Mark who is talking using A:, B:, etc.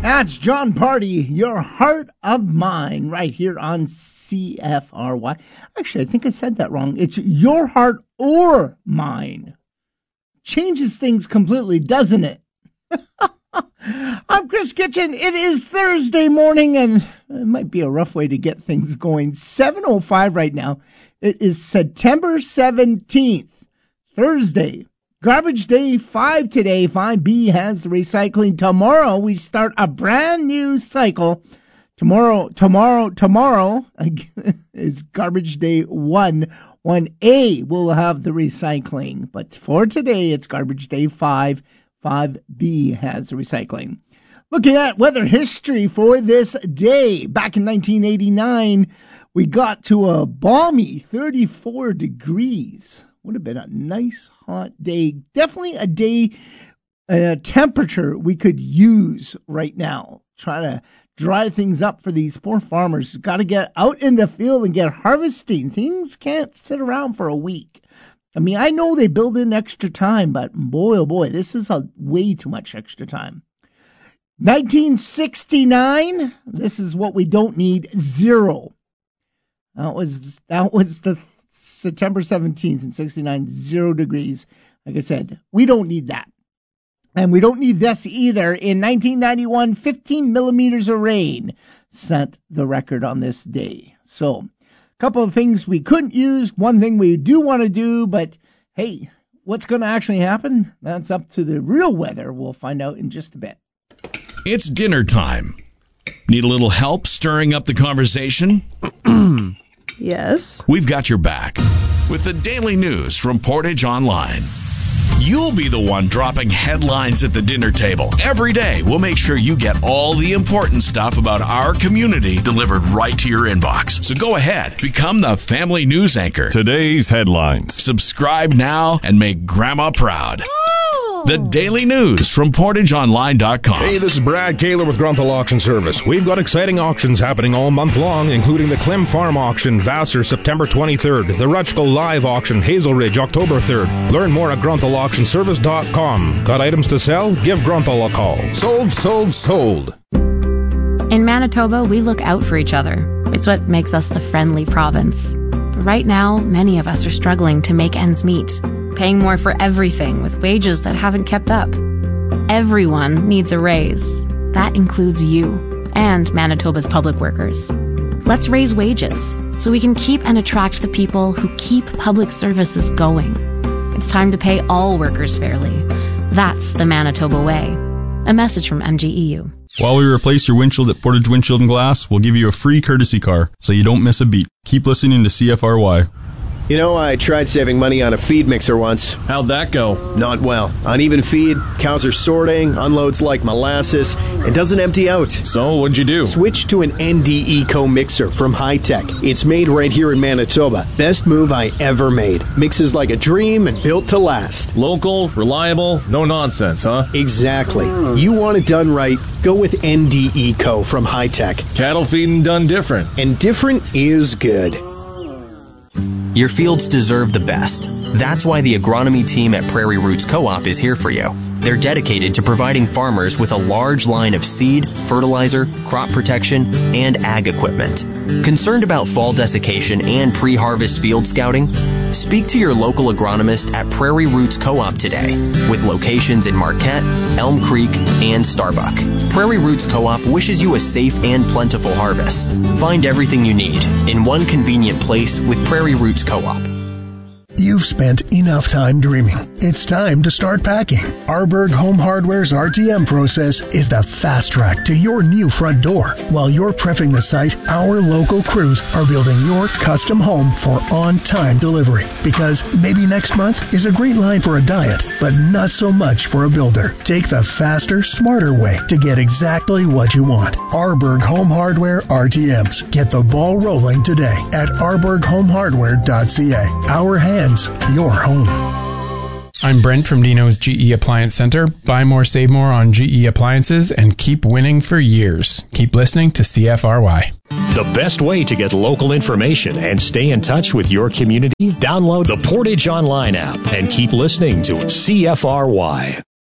A: That's John Party, Your Heart of Mine, right here on CFRY. Actually, I think I said that wrong. It's Your Heart or Mine. Changes things completely, doesn't it? I'm Chris Kitchen. It is Thursday morning, and it might be a rough way to get things going. 7:05 right now. It is September 17th, Thursday. Garbage Day 5 today. 5B has the recycling. Tomorrow, we start a brand new cycle. Tomorrow is Garbage Day 1. 1A will have the recycling. But for today, it's Garbage Day 5. 5B has the recycling. Looking at weather history for this day. Back in 1989, we got to a balmy 34 degrees. Would have been a nice hot day. Definitely a day, a temperature we could use right now. Try to dry things up for these poor farmers. Got to get out in the field and get harvesting. Things can't sit around for a week. I mean, I know they build in extra time, but boy, oh boy, this is way too much extra time. 1969, this is what we don't need, 0. That was the September 17th in 69, 0 degrees. Like I said, we don't need that. And we don't need this either. In 1991, 15 millimeters of rain set the record on this day. So, a couple of things we couldn't use, one thing we do want to do, but hey, what's going to actually happen? That's up to the real weather. We'll find out in just a bit.
B: It's dinner time. Need a little help stirring up the conversation?
C: Yes.
B: We've got your back with the daily news from Portage Online. You'll be the one dropping headlines at the dinner table. Every day, we'll make sure you get all the important stuff about our community delivered right to your inbox. So go ahead, become the family news anchor.
D: Today's headlines.
B: Subscribe now and make Grandma proud. The daily news from PortageOnline.com.
E: Hey, this is Brad Kaler with Grunthal Auction Service. We've got exciting auctions happening all month long, including the Clem Farm Auction, Vassar, September 23rd, the Rutschkel Live Auction, Hazel Ridge, October 3rd. Learn more at GrunthalAuctionService.com. Got items to sell? Give Grunthal a call. Sold, sold, sold.
F: In Manitoba, we look out for each other. It's what makes us the friendly province. But right now, many of us are struggling to make ends meet. Paying more for everything with wages that haven't kept up. Everyone needs a raise. That includes you and Manitoba's public workers. Let's raise wages so we can keep and attract the people who keep public services going. It's time to pay all workers fairly. That's the Manitoba way. A message from MGEU.
D: While we replace your windshield at Portage Windshield and Glass, we'll give you a free courtesy car so you don't miss a beat. Keep listening to CFRY.
G: You know, I tried saving money on a feed mixer once.
H: How'd that go?
G: Not well. Uneven feed, cows are sorting, unloads like molasses, and doesn't empty out.
H: So, what'd you do?
G: Switch to an ND Eco mixer from Hi-Tech. It's made right here in Manitoba. Best move I ever made. Mixes like a dream and built to last.
H: Local, reliable, no nonsense, huh?
G: Exactly. You want it done right, go with ND Eco from Hi-Tech.
H: Cattle feeding done different.
G: And different is good.
I: Your fields deserve the best. That's why the agronomy team at Prairie Roots Co-op is here for you. They're dedicated to providing farmers with a large line of seed, fertilizer, crop protection, and ag equipment. Concerned about fall desiccation and pre-harvest field scouting? Speak to your local agronomist at Prairie Roots Co-op today, with locations in Marquette, Elm Creek, and Starbuck. Prairie Roots Co-op wishes you a safe and plentiful harvest. Find everything you need in one convenient place with Prairie Roots Co-op.
J: You've spent enough time dreaming. It's time to start packing. Arborg Home Hardware's RTM process is the fast track to your new front door. While you're prepping the site, our local crews are building your custom home for on-time delivery. Because maybe next month is a great line for a diet, but not so much for a builder. Take the faster, smarter way to get exactly what you want. Arborg Home Hardware RTMs. Get the ball rolling today at arborghomehardware.ca. Our hands, your home.
K: I'm Brent from Dino's GE Appliance Center. Buy more, save more on GE appliances and keep winning for years. Keep listening to CFRY.
L: The best way to get local information and stay in touch with your community? Download the Portage Online app and keep listening to CFRY.